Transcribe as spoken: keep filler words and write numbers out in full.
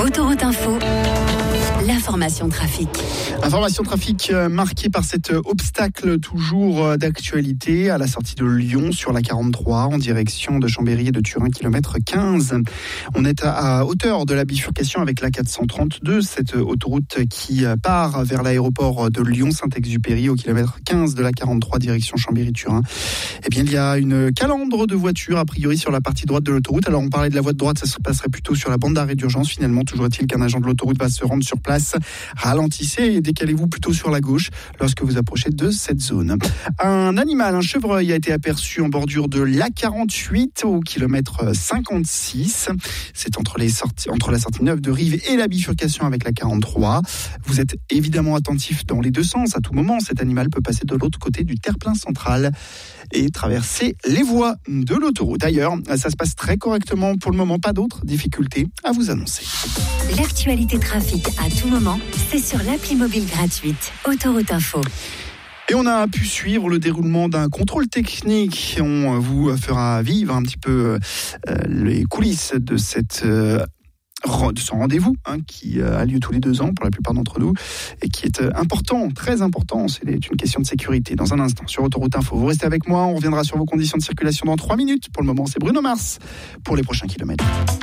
Autoroute Info, l'information trafic. Information trafic marquée par cet obstacle toujours d'actualité à la sortie de Lyon sur la quarante-trois en direction de Chambéry et de Turin, kilomètre quinze. On est à hauteur de la bifurcation avec la quatre cent trente-deux, cette autoroute qui part vers l'aéroport de Lyon-Saint-Exupéry au kilomètre quinze de la quarante-trois direction Chambéry-Turin. Eh bien, il y a une calandre de voitures a priori sur la partie droite de l'autoroute. Alors on parlait de la voie de droite, ça se passerait plutôt sur la bande d'arrêt d'urgence. Finalement, toujours est-il qu'un agent de l'autoroute va se rendre sur place. Ralentissez et décalez-vous plutôt sur la gauche lorsque vous approchez de cette zone. Un animal, un chevreuil, a été aperçu en bordure de l'A quarante-huit au kilomètre cinquante-six. C'est entre, les sorties, entre la sortie neuve de Rive et la bifurcation avec la quarante-trois. Vous êtes évidemment attentif dans les deux sens. À tout moment, cet animal peut passer de l'autre côté du terre-plein central et traverser les voies de l'autoroute. D'ailleurs, ça se passe très correctement pour le moment. Pas d'autres difficultés à vous annoncer. L'actualité trafic à tout moment, c'est sur l'appli mobile gratuite Autoroute Info. Et on a pu suivre le déroulement d'un contrôle technique. On vous fera vivre un petit peu euh, les coulisses de cette euh, de ce rendez-vous hein, qui a lieu tous les deux ans pour la plupart d'entre nous et qui est important, très important. C'est une question de sécurité. Dans un instant, sur Autoroute Info, vous restez avec moi. On reviendra sur vos conditions de circulation dans trois minutes. Pour le moment, c'est Bruno Mars pour les prochains kilomètres.